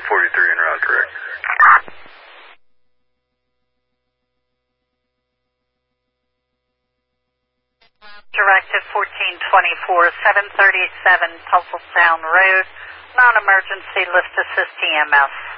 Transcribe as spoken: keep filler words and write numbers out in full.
forty-three en route, correct. Directive fourteen twenty-four, seven thirty-seven Tulsa Sound Road, non-emergency lift assist E M S.